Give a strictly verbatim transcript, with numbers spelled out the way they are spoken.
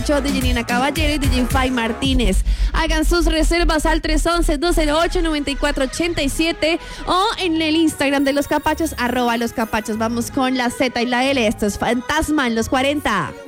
el show de Janina Caballero y de D J Fay Martínez. Hagan sus reservas al tres once, dos cero ocho, nueve cuatro ocho siete o en el Instagram de Los Capachos, arroba Los Capachos. Vamos con la Z y la L. Esto es Fantasma en los cuarenta.